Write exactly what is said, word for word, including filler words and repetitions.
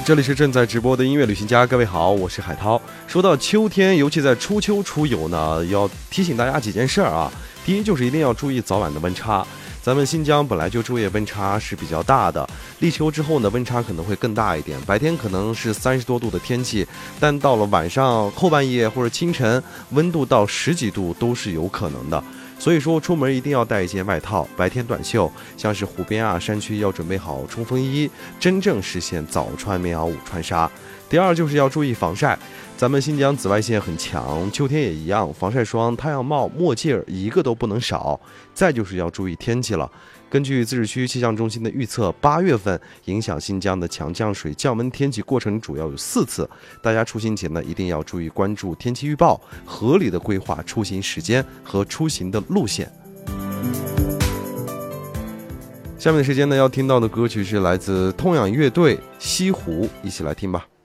这里是正在直播的音乐旅行家，各位好，我是海涛。说到秋天，尤其在初秋出游呢，要提醒大家几件事啊。第一就是一定要注意早晚的温差。咱们新疆本来就昼夜温差是比较大的，立秋之后呢，温差可能会更大一点，白天可能是三十多度的天气，但到了晚上后半夜或者清晨，温度到十几度都是有可能的。所以说出门一定要带一件外套，白天短袖，像是湖边啊山区要准备好冲锋衣，真正实现早穿棉袄午穿纱。第二就是要注意防晒，咱们新疆紫外线很强，秋天也一样，防晒霜、太阳帽、墨镜一个都不能少。再就是要注意天气了，根据自治区气象中心的预测，八月份影响新疆的强降水降温天气过程主要有四次，大家出行前呢一定要注意关注天气预报，合理的规划出行时间和出行的路线。下面的时间呢，要听到的歌曲是来自痛仰乐队《西湖》，一起来听吧。